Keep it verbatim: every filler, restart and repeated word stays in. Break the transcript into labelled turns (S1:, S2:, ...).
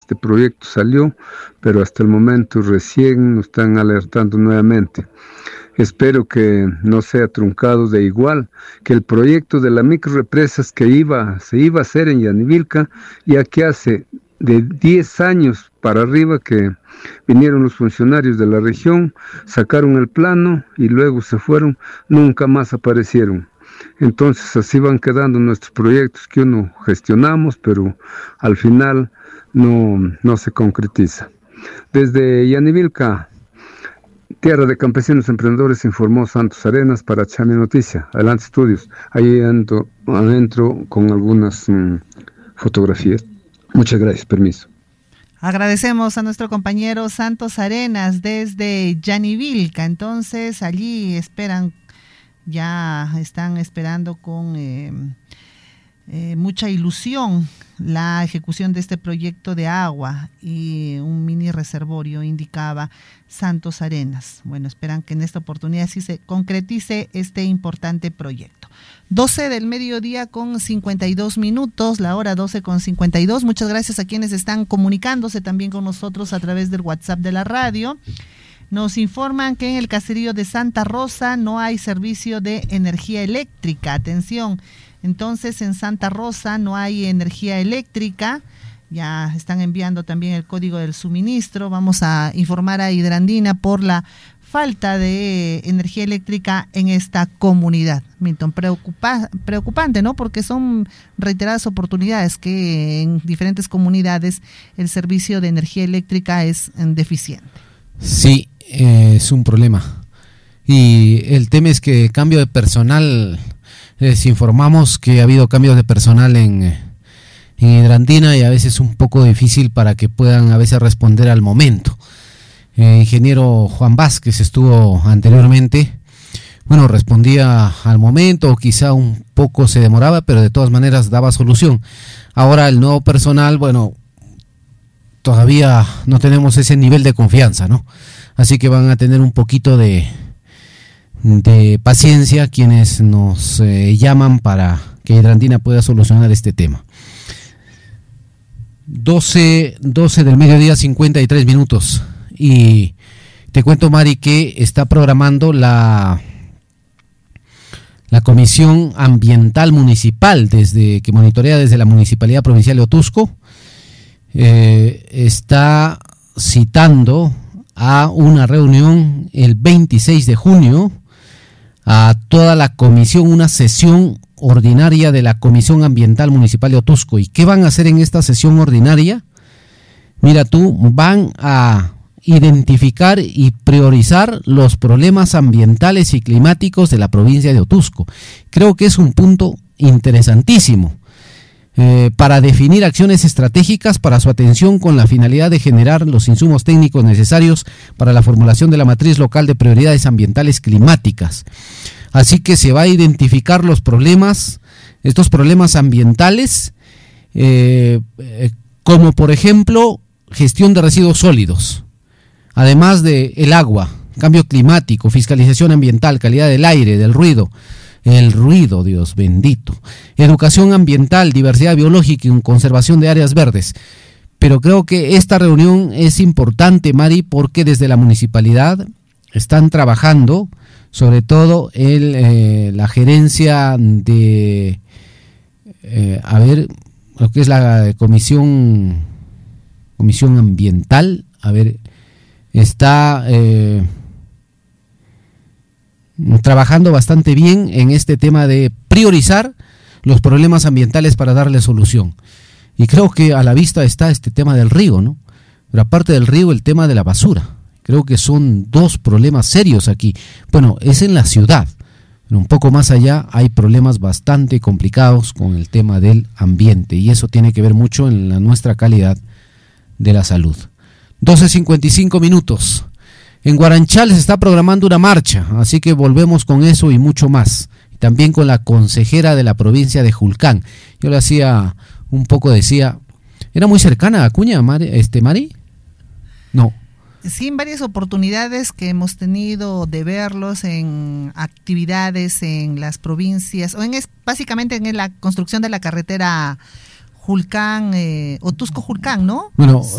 S1: este proyecto salió, pero hasta el momento recién nos están alertando nuevamente. Espero que no sea truncado de igual que el proyecto de las microrepresas que iba, se iba a hacer en Yanivilca, ya que hace de diez años para arriba que vinieron los funcionarios de la región, sacaron el plano y luego se fueron, nunca más aparecieron. Entonces así van quedando nuestros proyectos que uno gestionamos, pero al final no, no se concretiza. Desde Yanivilca, tierra de campesinos emprendedores, informó Santos Arenas para Chami Noticia. Adelante, estudios. Ahí entro, adentro con algunas mmm, fotografías. Muchas gracias, permiso.
S2: Agradecemos a nuestro compañero Santos Arenas desde Yanivilca. Entonces, allí esperan, ya están esperando con eh, eh, mucha ilusión la ejecución de este proyecto de agua y un mini reservorio, indicaba Santos Arenas. Bueno, esperan que en esta oportunidad sí se concretice este importante proyecto. doce del mediodía con cincuenta y dos minutos, la hora doce con cincuenta y dos. Muchas gracias a quienes están comunicándose también con nosotros a través del WhatsApp de la radio. Nos informan que en el caserío de Santa Rosa no hay servicio de energía eléctrica. Atención, entonces en Santa Rosa no hay energía eléctrica. Ya están enviando también el código del suministro. Vamos a informar a Hidrandina por la falta de energía eléctrica en esta comunidad. Milton, preocupa, preocupante, ¿no? Porque son reiteradas oportunidades que en diferentes comunidades el servicio de energía eléctrica es deficiente. Sí, eh, es un problema. Y el tema es que cambio de personal, les informamos que ha habido cambios de personal en, en Hidrandina y a veces es un poco difícil para que puedan a veces responder al momento. El ingeniero Juan Vázquez estuvo anteriormente, bueno, respondía al momento, o quizá un poco se demoraba, pero de todas maneras daba solución. Ahora el nuevo personal, bueno, todavía no tenemos ese nivel de confianza, ¿no? Así que van a tener un poquito de, de paciencia quienes nos eh, llaman para que Hidrandina pueda solucionar este tema. doce, doce del mediodía, cincuenta y tres minutos. Y te cuento, Mari, que está programando la, la Comisión Ambiental Municipal, desde que monitorea desde la Municipalidad Provincial de Otuzco, eh, está citando a una reunión el veintiséis de junio a toda la comisión, una sesión ordinaria de la Comisión Ambiental Municipal de Otuzco. ¿Y qué van a hacer en esta sesión ordinaria? Mira tú, van a identificar y priorizar los problemas ambientales y climáticos de la provincia de Otuzco. Creo que es un punto interesantísimo eh, para definir acciones estratégicas para su atención con la finalidad de generar los insumos técnicos necesarios para la formulación de la matriz local de prioridades ambientales climáticas. Así que se va a identificar los problemas, estos problemas ambientales, eh, eh, como por ejemplo gestión de residuos sólidos, además de el agua, cambio climático, fiscalización ambiental, calidad del aire, del ruido, el ruido, Dios bendito, educación ambiental, diversidad biológica y conservación de áreas verdes. Pero creo que esta reunión es importante, Mari, porque desde la municipalidad están trabajando, sobre todo el, eh, la gerencia de, eh, a ver, lo que es la comisión, comisión ambiental, a ver, está eh, trabajando bastante bien en este tema de priorizar los problemas ambientales para darle solución. Y creo que a la vista está este tema del río, ¿no? Pero aparte del río, el tema de la basura. Creo que son dos problemas serios aquí. Bueno, es en la ciudad, pero un poco más allá hay problemas bastante complicados con el tema del ambiente y eso tiene que ver mucho en la, nuestra calidad de la salud. doce cincuenta y cinco minutos. En Guaranchal se está programando una marcha, así que volvemos con eso y mucho más. También con la consejera de la provincia de Julcán. Yo le hacía un poco, decía, ¿era muy cercana a Acuña, Mari, este, Mari? No. Sí, en varias oportunidades que hemos tenido de verlos en actividades en las provincias, o en es, básicamente en la construcción de la carretera Julcán, eh, Otuzco-Julcán, ¿no? Bueno,